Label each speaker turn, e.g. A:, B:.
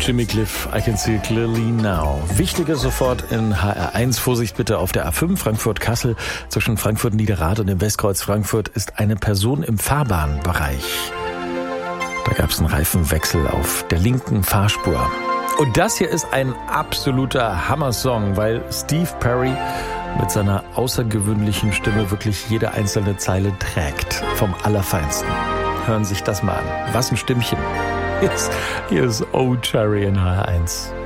A: Jimmy Cliff, I Can See It Clearly Now. Wichtiger sofort in HR1. Vorsicht bitte auf der A5 Frankfurt-Kassel. Zwischen Frankfurt-Niederrad und dem Westkreuz Frankfurt ist eine Person im Fahrbahnbereich. Da gab es einen Reifenwechsel auf der linken Fahrspur. Und das hier ist ein absoluter Hammer-Song, weil Steve Perry mit seiner außergewöhnlichen Stimme wirklich jede einzelne Zeile trägt. Vom Allerfeinsten. Hören Sie sich das mal an. Was ein Stimmchen. Hier ist Oh Cherry in HR1.